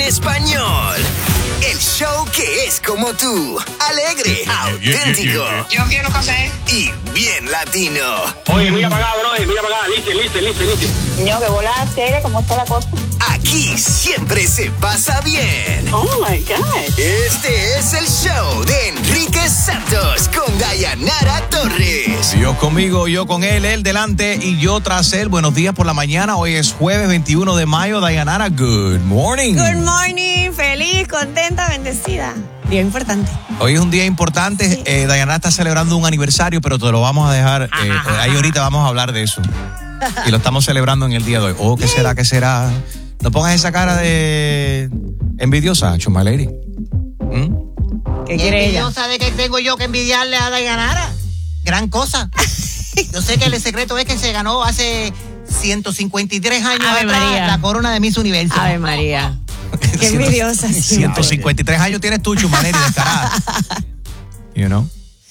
español. El show que es como tú, alegre, auténtico. Yo quiero café. Y bien latino. Oye, mira para acá, bro, mira para acá, listo. Niño, que bola seria, ¿cómo está la cosa? Aquí siempre se pasa bien. Oh, my God. Este es el show de Enrique Santos con Dayanara Torres. Yo conmigo, yo con él delante y yo tras él. Buenos días por la mañana. Hoy es jueves 21 de mayo. Dayanara, good morning. Good morning. Feliz, contenta, bendecida. Día importante. Hoy es un día importante. Sí. Dayanara está celebrando un aniversario, pero te lo vamos a dejar. Ahí ahorita vamos a hablar de eso. Y lo estamos celebrando en el día de hoy. Oh, ¿qué será? ¿Qué será? No pongas esa cara de envidiosa, Chumaleri. ¿Qué quiere ella? ¿Envidiosa de que tengo yo que envidiarle a Dayanara? Gran cosa. Yo sé que el secreto es que se ganó hace 153 años Ave atrás María. la corona de Miss Universo. Ave María. Qué envidiosa. 153 años tienes tú, Chumaleri, descarada. You know?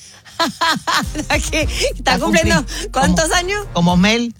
¿Está cumpliendo cuántos años? Como Mel.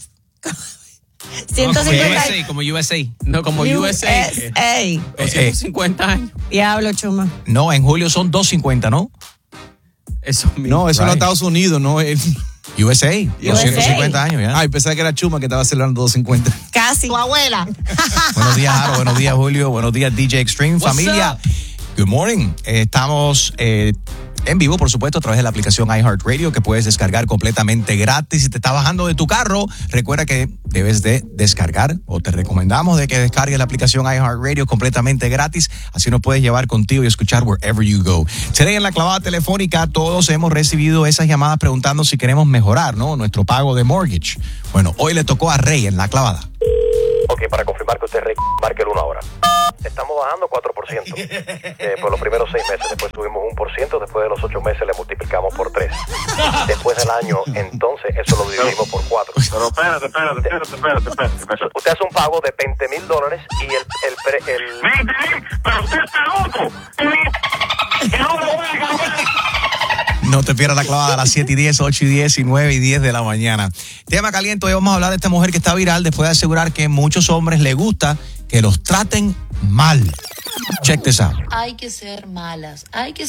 150. Como USA. No, como USA. Ey. 50 años. Diablo, Chuma. No, en julio son 250, ¿no? Eso mismo. No, eso es Right. los Estados Unidos, no es. USA, 250 años ya. Ay, pensaba que era Chuma que estaba celebrando 250. Casi. Tu abuela. Buenos días, Jaro. Buenos días, Julio. Buenos días, DJ Extreme. Familia, good morning. Estamos en vivo, por supuesto, a través de la aplicación iHeartRadio que puedes descargar completamente gratis. Si te está bajando de tu carro, recuerda que debes de descargar o te recomendamos de que descargues la aplicación iHeartRadio completamente gratis. Así nos puedes llevar contigo y escuchar wherever you go. Today en la clavada telefónica todos hemos recibido esas llamadas preguntando si queremos mejorar, ¿no? Nuestro pago de mortgage. Bueno, hoy le tocó a Rey en la clavada. Ok, para confirmar que usted marque el 1 ahora. Estamos bajando 4% por los primeros 6 meses. Después subimos 1%. Después de los 8 meses le multiplicamos por 3. Después del año, entonces, eso lo dividimos por 4. Pero espérate. Usted hace un pago de $20,000 y el Pero usted está loco. Que no lo voy a cambiar. No te pierdas la clavada a las 7:10, 8:10 y 9 y 10 de la mañana. Tema caliente, hoy vamos a hablar de esta mujer que está viral después de asegurar que muchos hombres les gusta que los traten mal. Check this out. Hay que ser malas.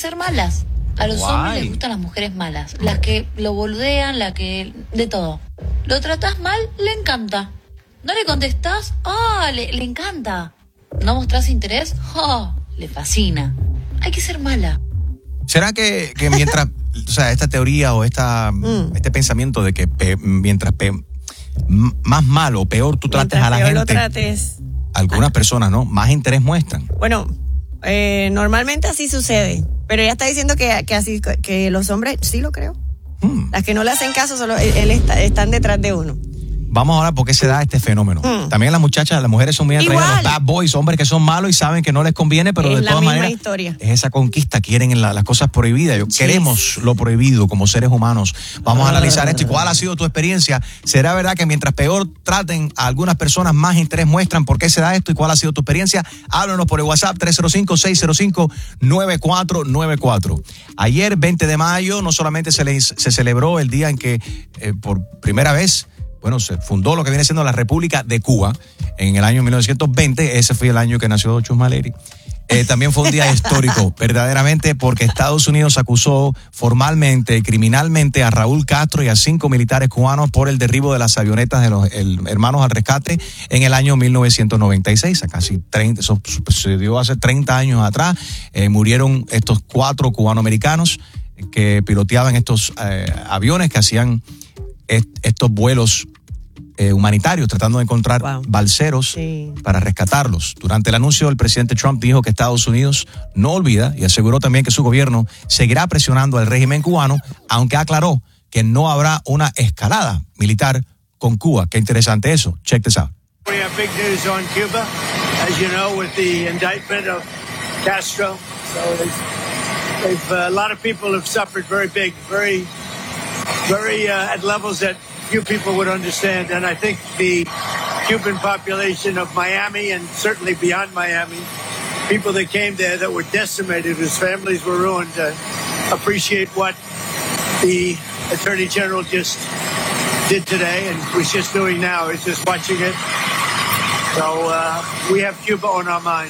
A los hombres les gustan las mujeres malas. Las que lo boludean, de todo. Lo tratás mal, le encanta. No le contestás, le encanta. No mostrás interés, le fascina. Hay que ser mala. ¿Será que mientras, o sea, esta teoría o este pensamiento de que mientras más malo o peor tú trates a la peor gente, lo trates. algunas personas, ¿no? Más interés muestran. Bueno, normalmente así sucede. Pero ella está diciendo que los hombres, sí lo creo. Las que no le hacen caso solo están detrás de uno. Vamos a hablar por qué se da este fenómeno. También las mujeres son muy atraídas a los bad boys, hombres que son malos y saben que no les conviene, pero es de todas maneras historia. es esa conquista, quieren las cosas prohibidas. Queremos lo prohibido como seres humanos. Vamos a analizar esto y cuál ha sido tu experiencia. ¿Será verdad que mientras peor traten a algunas personas, más interés muestran? ¿Por qué se da esto y cuál ha sido tu experiencia? Háblanos por el WhatsApp 305-605-9494. Ayer, 20 de mayo, no solamente se celebró el día en que por primera vez se fundó lo que viene siendo la República de Cuba en el año 1920. Ese fue el año que nació Chusmaleri. También fue un día histórico, verdaderamente, porque Estados Unidos acusó formalmente, criminalmente a Raúl Castro y a 5 militares cubanos por el derribo de las avionetas de los hermanos al rescate en el año 1996. A casi 30, eso sucedió hace 30 años atrás. Murieron estos 4 cubanoamericanos que piloteaban estos aviones que hacían estos vuelos humanitarios, tratando de encontrar balseros para rescatarlos. Durante el anuncio, el presidente Trump dijo que Estados Unidos no olvida y aseguró también que su gobierno seguirá presionando al régimen cubano, aunque aclaró que no habrá una escalada militar con Cuba. Qué interesante eso. Check this out. We have big news on Cuba, as you know, with the indictment of Castro. So a lot of people have suffered very at levels that few people would understand. And I think the Cuban population of Miami and certainly beyond Miami, people that came there that were decimated, whose families were ruined, appreciate what the Attorney General just did today and was just doing now. Is just watching it. So we have Cuba on our mind.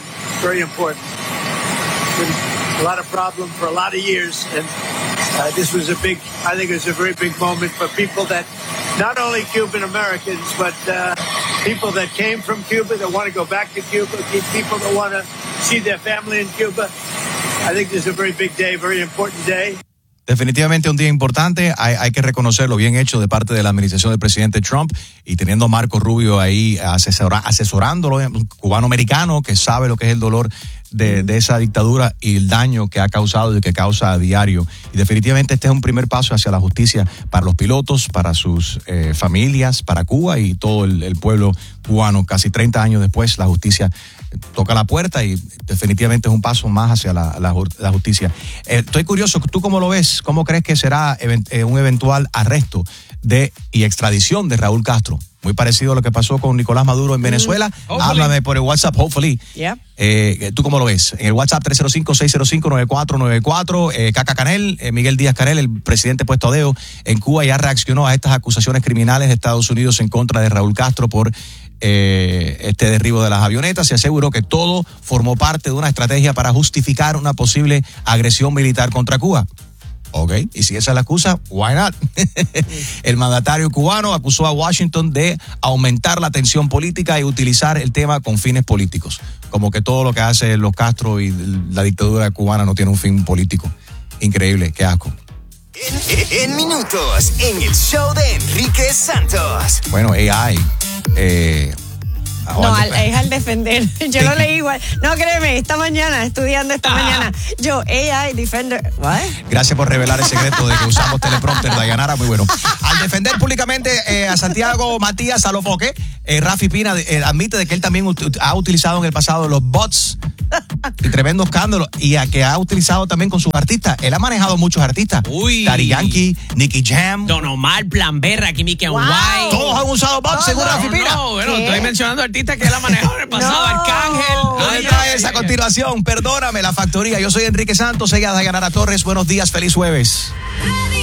very important. Been a lot of problems for a lot of years, and this was I think it was a very big moment for people that, not only Cuban Americans, but people that came from Cuba, that want to go back to Cuba, people that want to see their family in Cuba. I think this is a very big day, very important day. Definitivamente un día importante, hay que reconocerlo, bien hecho de parte de la administración del presidente Trump y teniendo a Marco Rubio ahí asesorándolo, un cubano-americano que sabe lo que es el dolor de esa dictadura y el daño que ha causado y que causa a diario. Y definitivamente este es un primer paso hacia la justicia para los pilotos, para sus familias, para Cuba y todo el pueblo cubano. Casi 30 años después, la justicia toca la puerta y definitivamente es un paso más hacia la justicia. Estoy curioso, ¿tú cómo lo ves? ¿Cómo crees que será un eventual arresto y extradición de Raúl Castro? Muy parecido a lo que pasó con Nicolás Maduro en Venezuela. Háblame por el WhatsApp, hopefully. Yeah. ¿Tú cómo lo ves? En el WhatsApp 305-605-9494, Caca Canel, Miguel Díaz Canel, el presidente puesto a dedo en Cuba, ya reaccionó a estas acusaciones criminales de Estados Unidos en contra de Raúl Castro por este derribo de las avionetas. Se aseguró que todo formó parte de una estrategia para justificar una posible agresión militar contra Cuba. Ok, y si esa es la excusa, why not? El mandatario cubano acusó a Washington de aumentar la tensión política y utilizar el tema con fines políticos. Como que todo lo que hace los Castro y la dictadura cubana no tiene un fin político. Increíble, qué asco. En minutos, en el show de Enrique Santos. Bueno, AI. Es al defender. Yo lo leí igual. No, créeme, estudiando esta mañana. Yo, AI Defender. ¿What? Gracias por revelar el secreto de que usamos teleprompter, Dayanara, muy bueno. Al defender públicamente a Santiago Matías Salofoque, Rafi Pina admite de que él también ha utilizado en el pasado los bots. Y tremendo escándalo. Y a que ha utilizado también con sus artistas. Él ha manejado muchos artistas. Daddy Yankee, Nicky Jam, Don Omar, Plan B, Rakim y White. Todos han usado bots, según Rafi Pina. Bueno, estoy mencionando artistas que él ha manejado en el pasado. Arcángel. ¿Dónde está esa continuación? Perdóname, La Factoría. Yo soy Enrique Santos, ella es Dayanara Torres. Buenos días, feliz jueves.